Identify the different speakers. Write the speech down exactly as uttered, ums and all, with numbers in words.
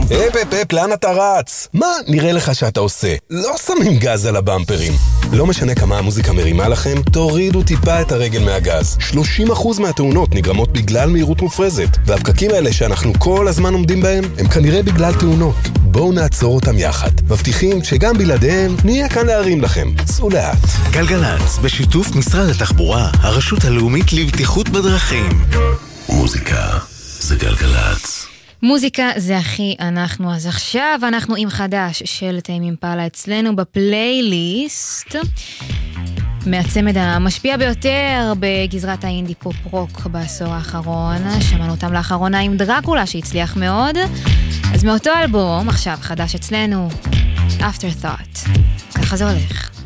Speaker 1: אפ אפ אפ, לאן אתה רץ? מה נראה לך שאתה עושה? לא שמים גז על הבמפרים. לא משנה כמה המוזיקה מרימה לכם, תורידו טיפה את הרגל מהגז. שלושים אחוז מהתאונות נגרמות בגלל מהירות מופרזת, והפקקים האלה שאנחנו כל הזמן עומדים בהם, הם כנראה בגלל תאונות. בואו נעצור אותם יחד. מבטיחים שגם בלעדיהם נהיה כאן להרים לכם. סעו לאט.
Speaker 2: גלגלץ, בשיתוף משרד התחבורה, הרשות הלאומית לבטיחות בדרכים. מוזיקה זה גלגלץ.
Speaker 3: מוזיקה זה הכי אנחנו. אז עכשיו אנחנו עם חדש של תאים אימפלה אצלנו בפלייליסט, מהצמד המשפיע ביותר בגזרת האינדי פופ רוק בעשור האחרון. שמענו אותם לאחרונה עם דרקולה שהצליח מאוד. אז מאותו אלבום עכשיו חדש אצלנו, Afterthought. ככה זה הולך.